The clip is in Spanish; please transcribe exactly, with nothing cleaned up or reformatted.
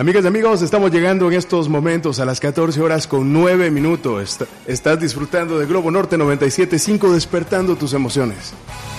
Amigas y amigos, estamos llegando en estos momentos a las catorce horas con nueve minutos. Est- estás disfrutando de Globo Norte noventa y siete punto cinco, despertando tus emociones.